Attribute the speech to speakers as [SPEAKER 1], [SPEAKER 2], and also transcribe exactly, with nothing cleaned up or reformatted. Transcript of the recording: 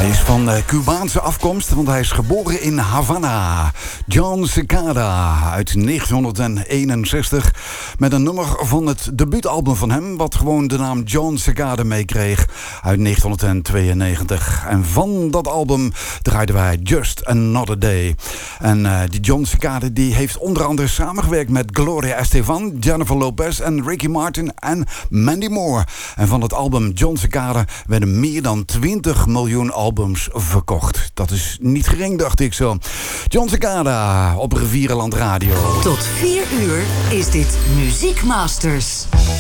[SPEAKER 1] Hij is van uh, Cubaanse afkomst, want hij is geboren in Havana. John Cicada uit negentien eenenzestig. Met een nummer van het debuutalbum van hem, wat gewoon de naam John Cicada meekreeg, uit negentien tweeënnegentig. En van dat album draaiden wij Just Another Day. En uh, die John Cicada die heeft onder andere samengewerkt met Gloria Estefan, Jennifer Lopez en Ricky Martin en Mandy Moore. En van het album John Cicada werden meer dan twintig miljoen albums verkocht. Dat is niet gering, dacht ik zo. John Cicada op Rivierenland Radio.
[SPEAKER 2] Tot vier uur is dit Muziek Masters.